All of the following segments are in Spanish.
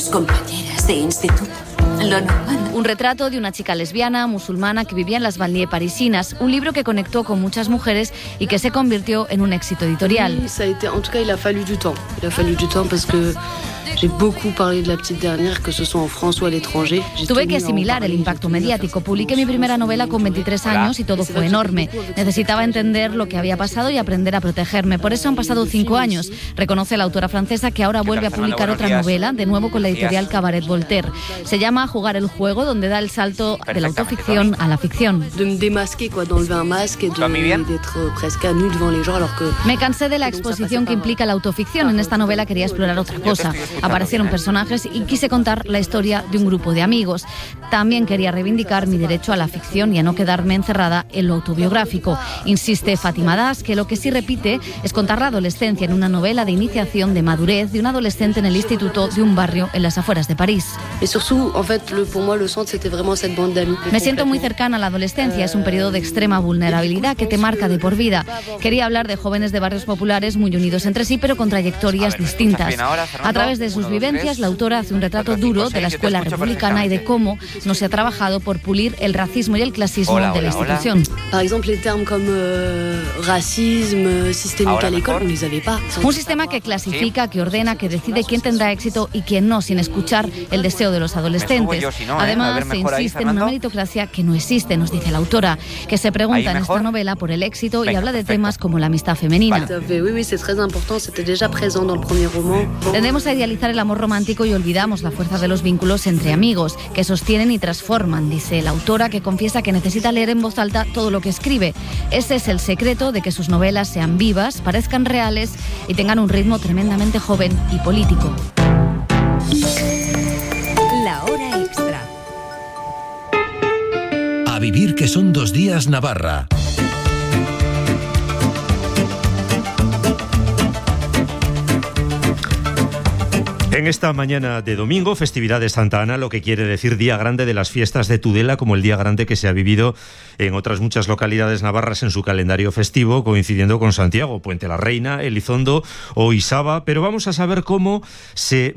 Compañeras de instituto. Lo normal. Un retrato de una chica lesbiana, musulmana, que vivía en las banlieues parisinas. Un libro que conectó con muchas mujeres y que se convirtió en un éxito editorial. En tout cas, il a fallu du temps. Il a fallu du temps parce que j'ai beaucoup parlé de la petite dernière, que ce soit en France ou à l'étranger. Tuve que asimilar el impacto mediático. Publiqué mi primera novela con 23 años y todo fue enorme. Necesitaba entender lo que había pasado y aprender a protegerme. Por eso han pasado 5 años. Reconoce la autora francesa que ahora vuelve a publicar otra novela, de nuevo con la editorial Cabaret Voltaire. Se llama Jugar el juego, donde da el salto de la autoficción a la ficción. De me démasquer, quoi, d'enlever un masque et d'être presque à nu devant les gens, alors que... Me cansé de la exposición que implica la autoficción. En esta novela quería explorar otra cosa. Aparecieron personajes y quise contar la historia de un grupo de amigos. También quería reivindicar mi derecho a la ficción y a no quedarme encerrada en lo autobiográfico. Insiste Fátima Das que lo que sí repite es contar la adolescencia en una novela de iniciación, de madurez, de un adolescente en el instituto de un barrio en las afueras de París. Et surtout, en fait, pour moi, le centre, c'était vraiment cette bande d'amis. Me siento muy cercana a la adolescencia. Es un periodo de extrema vulnerabilidad que te marca de por vida. Quería hablar de jóvenes de barrios populares muy unidos entre sí, pero con trayectorias distintas. A través de sus vivencias, la autora hace un retrato duro de la escuela republicana y de cómo no se ha trabajado por pulir el racismo y el clasismo de la institución. Par exemple, les termes comme racisme, systémique à l'école, on les avait pas. Un sistema que clasifica, que ordena, que decide quién tendrá éxito y quién no, sin escuchar el deseo de los adolescentes. Además, se insiste en una meritocracia que no existe, nos dice la autora, que se pregunta en esta novela por el éxito y habla de temas como la amistad femenina. Oui, c'est très important, c'était déjà présent dans le premier roman. Tendemos a idealizar el amor romántico y olvidamos la fuerza de los vínculos entre amigos, que sostienen y transforman, dice la autora, que confiesa que necesita leer en voz alta todo lo que escribe. Ese es el secreto de que sus novelas sean vivas, parezcan reales y tengan un ritmo tremendamente joven y político. La hora extra. A vivir que son 2 días Navarra. En esta mañana de domingo, festividad de Santa Ana, lo que quiere decir día grande de las fiestas de Tudela, como el día grande que se ha vivido en otras muchas localidades navarras en su calendario festivo, coincidiendo con Santiago, Puente la Reina, Elizondo o Isaba. Pero vamos a saber cómo se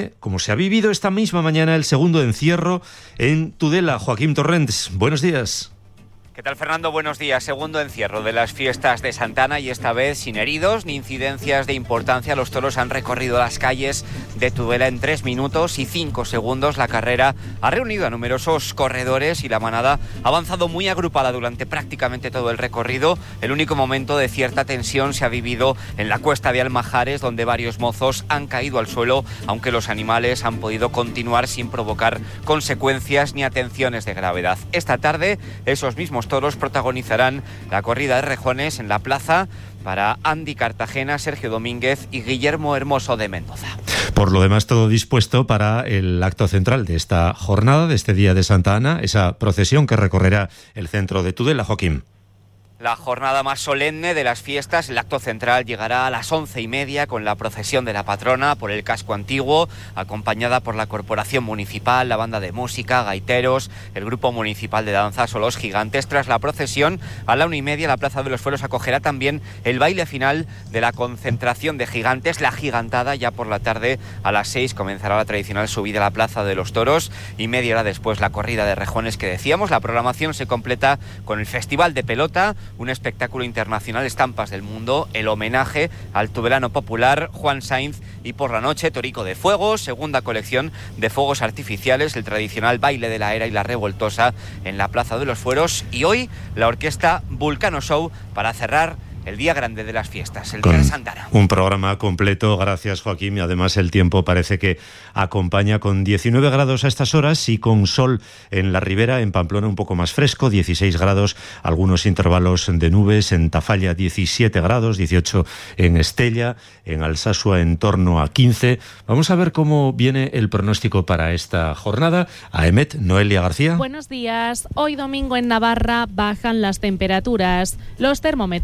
ha vivido esta misma mañana el segundo encierro en Tudela. Joaquín Torrents, buenos días. ¿Qué tal, Fernando? Buenos días. Segundo encierro de las fiestas de Santa Ana y esta vez sin heridos ni incidencias de importancia. Los toros han recorrido las calles de Tudela en 3 minutos y 5 segundos. La carrera ha reunido a numerosos corredores y la manada ha avanzado muy agrupada durante prácticamente todo el recorrido. El único momento de cierta tensión se ha vivido en la cuesta de Almajares, donde varios mozos han caído al suelo, aunque los animales han podido continuar sin provocar consecuencias ni atenciones de gravedad. Esta tarde, esos mismos toros protagonizarán la corrida de rejones en la plaza para Andy Cartagena, Sergio Domínguez y Guillermo Hermoso de Mendoza. Por lo demás, todo dispuesto para el acto central de esta jornada, de este día de Santa Ana, esa procesión que recorrerá el centro de Tudela. Joaquín. La jornada más solemne de las fiestas, el acto central, llegará a las 11:30 con la procesión de la patrona por el casco antiguo, acompañada por la corporación municipal, la banda de música, gaiteros, el grupo municipal de danzas o los gigantes. Tras la procesión, a la 1:30, la Plaza de los Fueros acogerá también el baile final de la concentración de gigantes, la gigantada. Ya por la tarde, a las 6, comenzará la tradicional subida a la Plaza de los Toros y media hora después la corrida de rejones que decíamos. La programación se completa con el Festival de Pelota, un espectáculo internacional, estampas del mundo, el homenaje al tudelano popular Juan Sainz y por la noche Torico de Fuego, segunda colección de fuegos artificiales, el tradicional baile de la era y la revoltosa en la Plaza de los Fueros y hoy la orquesta Vulcano Show para cerrar el día grande de las fiestas, el día de Santa Ana. Un programa completo, gracias Joaquín, y además el tiempo parece que acompaña con 19 grados a estas horas y con sol en la ribera, en Pamplona un poco más fresco, 16 grados, algunos intervalos de nubes, en Tafalla 17 grados, 18 en Estella, en Alsasua en torno a 15. Vamos a ver cómo viene el pronóstico para esta jornada. A EMET, Noelia García. Buenos días. Hoy domingo en Navarra bajan las temperaturas. Los termómetros marcan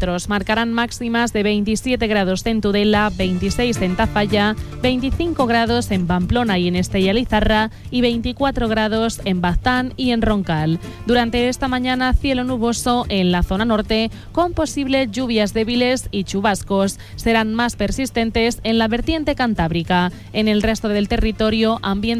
marcarán máximas de 27 grados en Tudela, 26 en Tafalla, 25 grados en Pamplona y en Estella Lizarra y 24 grados en Baztán y en Roncal. Durante esta mañana, cielo nuboso en la zona norte, con posibles lluvias débiles y chubascos. Serán más persistentes en la vertiente cantábrica. En el resto del territorio, ambiente